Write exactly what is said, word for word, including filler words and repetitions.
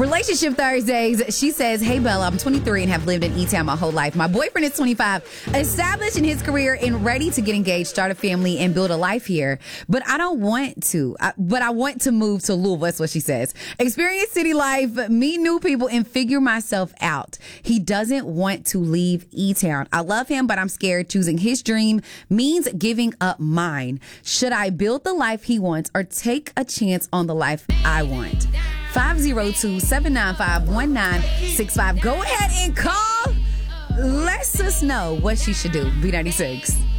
Relationship Thursdays. She says, hey, Bella, I'm twenty-three and have lived in E-Town my whole life. My boyfriend is twenty-five, established in his career and ready to get engaged, start a family, and build a life here. But I don't want to. I, but I want to move to Louisville. That's what she says. Experience city life, meet new people, and figure myself out. He doesn't want to leave E-Town. I love him, but I'm scared choosing his dream means giving up mine. Should I build the life he wants or take a chance on the life I want? five oh two, seven nine five, one nine six five. Go ahead and call. Let us know what she should do. B ninety-six.